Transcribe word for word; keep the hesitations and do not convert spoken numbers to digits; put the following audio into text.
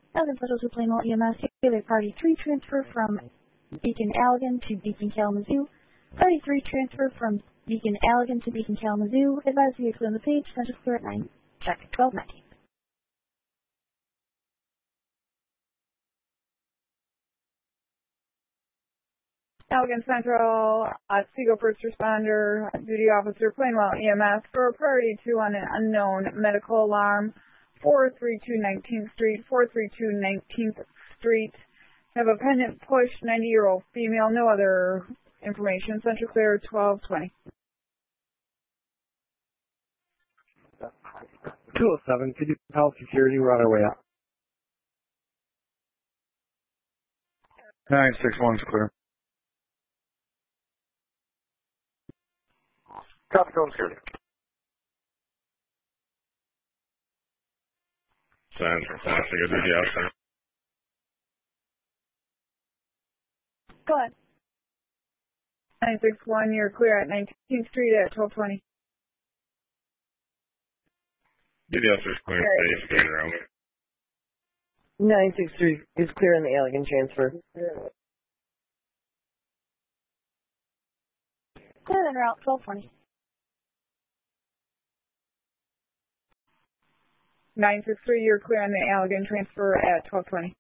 Elgin Special to Plainwell E M S, Taylor Party three transfer from Beacon Allegan to Beacon Kalamazoo. Party three transfer from Beacon Allegan to Beacon Kalamazoo. Advise vehicle on the page, Central clear at nine. Check twelve nineteen. Allegan Central, uh, Seagull First Responder, Duty Officer, Plainwell E M S, for a priority two on an unknown medical alarm, four three two nineteenth Street, four three two nineteenth Street. Have a pendant push, ninety-year-old female, no other information. Central clear, twelve twenty. two oh seven, could you tell security we're on our way out? nine six one's clear. Copy, phone security. Central, flashing a duty officer. Go ahead. nine six one, you're clear at nineteenth Street at twelve twenty. Duty officer's clear, safe, stay around. nine six three is clear on the Allegan transfer. Clear en route, twelve twenty. nine six three, you're clear on the Allegan transfer at twelve twenty.